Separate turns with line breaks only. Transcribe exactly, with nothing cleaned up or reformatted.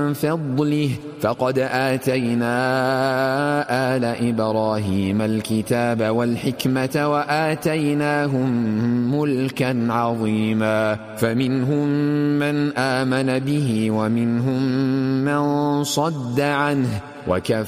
فضله فقد آتينا آل إبراهيم الكتاب والحكمة وآتيناهم ملكا عظيما فمنهم من آمن به ومنهم من صد عنه وكفى